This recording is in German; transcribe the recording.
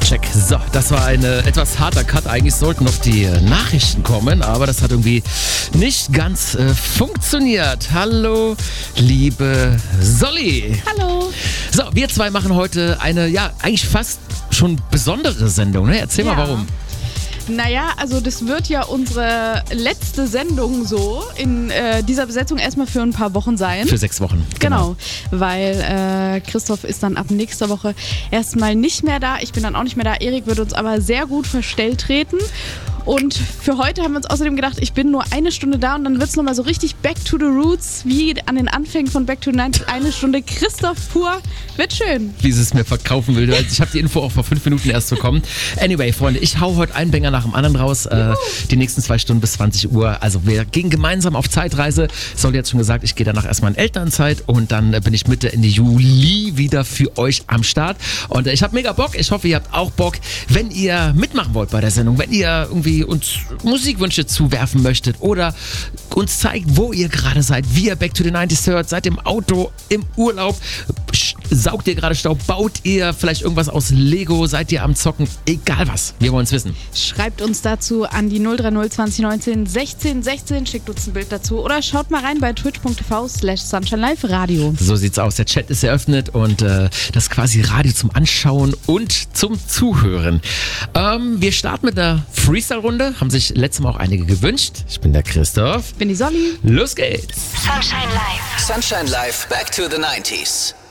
Check. So, das war ein etwas harter Cut. Eigentlich sollten noch die Nachrichten kommen, aber das hat irgendwie nicht ganz funktioniert. Hallo, liebe Solly. Hallo. So, wir zwei machen heute eine, eigentlich fast schon besondere Sendung. Ne? Erzähl mal, warum. Naja, also das wird ja unsere letzte Sendung so in dieser Besetzung erstmal für ein paar Wochen sein. Für 6 Wochen. Genau, weil Christoph ist dann ab nächster Woche erstmal nicht mehr da. Ich bin dann auch nicht mehr da. Erik wird uns aber sehr gut verstellt treten. Und für heute haben wir uns außerdem gedacht, ich bin nur 1 Stunde da und dann wird es nochmal so richtig Back to the Roots, wie an den Anfängen von Back to the 90s. 1 Stunde Christoph pur. Wird schön. Wie sie es mir verkaufen will. Ich habe die Info auch vor 5 Minuten erst bekommen. Anyway, Freunde, ich hau heute einen Banger nach dem anderen raus. Die nächsten 2 Stunden bis 20 Uhr. Also wir gehen gemeinsam auf Zeitreise. Soll jetzt schon gesagt, ich gehe danach erstmal in Elternzeit und dann bin ich Mitte, Ende Juli wieder für euch am Start. Und ich habe mega Bock. Ich hoffe, ihr habt auch Bock. Wenn ihr mitmachen wollt bei der Sendung, wenn ihr irgendwie uns Musikwünsche zuwerfen möchtet oder uns zeigt, wo ihr gerade seid, wie ihr Back to the 90s hört, seid im Auto, im Urlaub, saugt ihr gerade Staub, baut ihr vielleicht irgendwas aus Lego, seid ihr am Zocken, egal was, wir wollen es wissen. Schreibt uns dazu an die 030 2019 16 16, schickt uns ein Bild dazu oder schaut mal rein bei twitch.tv/SunshineLive-Radio. So sieht's aus, der Chat ist eröffnet und das ist quasi Radio zum Anschauen und zum Zuhören. Wir starten mit einer Freestyle-Runde, haben sich letztes Mal auch einige gewünscht. Ich bin der Christoph. Bin die Solly. Los geht's. Sunshine Live. Sunshine Live, Back to the 90s.